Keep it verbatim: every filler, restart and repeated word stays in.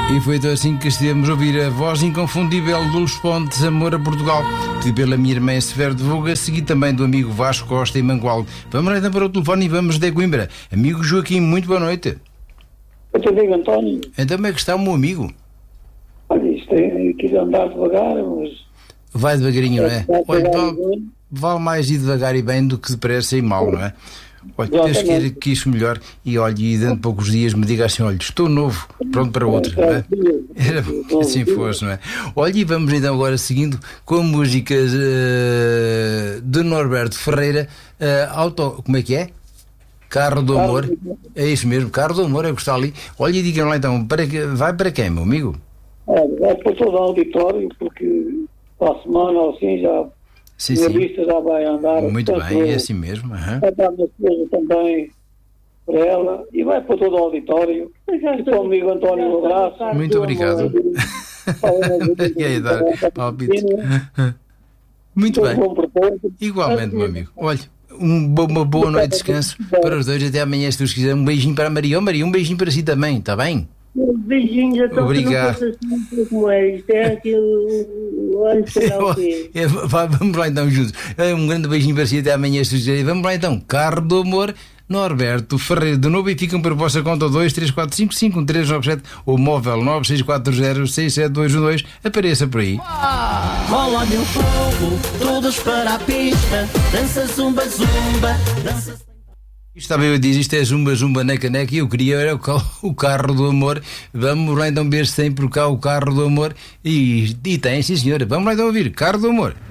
E foi então assim que estivemos a ouvir a voz inconfundível do Luz Pontes, Amor a Portugal, pedido pela minha irmã Severo de Voga, seguido também do amigo Vasco Costa e Mangualde. Vamos lá então para o telefone e vamos de Coimbra. Amigo Joaquim, muito boa noite. Eu te digo, António. Então como é que está o meu amigo? Olha, isto é aqui de andar devagar, mas... Vai devagarinho, não é? Olha, vale, vale mais ir devagar e bem do que depressa e mal, não é? Olha, Deus queira que isto melhor e olhe, e dentro de poucos dias me diga assim, olha, estou novo, pronto para outra, não é? Era bom que assim fosse, não é? Olha, e vamos então agora seguindo com músicas uh, de Norberto Ferreira, uh, auto, como é que é? Carro do Amor, é isso mesmo, Carro do Amor, é o que está ali. Olha, e digam lá então, para que, vai para quem, meu amigo? É, vai para todo o auditório, porque para a semana ou assim já... Sim, a sim. lista já vai andar. Muito portanto, bem, é assim mesmo. Uhum. Vai para a minha esposa também, para ela, e vai para todo o auditório. E para o amigo António, um abraço. Muito obrigado. Muito bem. Igualmente, meu amigo. Olha, um, uma boa noite de descanso para os dois. Até amanhã, se Deus quiser. Um beijinho para a Maria. Oh, Maria, um beijinho para si também, está bem? Um beijinho, então. Obrigado. Como é? Isto é aquilo. Olha, sei lá o quê. Vamos lá então juntos. Um grande beijinho para si. Até amanhã, se Deus quiser. Vamos lá então. Carro do Amor, Norberto Ferreira de novo, e ficam para a vossa conta dois três quatro cinco cinco um três nove sete ou móvel nove seis quatro zero seis sete dois um dois. Apareça por aí. Rola meu fogo, todos para a pista, dança zumba zumba, dança. Isto estava eu a dizer, isto é zumba zumba na caneca, e eu queria era o, o Carro do Amor. Vamos lá então ver se tem por cá o Carro do Amor. E, e tem, sim senhora. Vamos lá então ouvir Carro do Amor.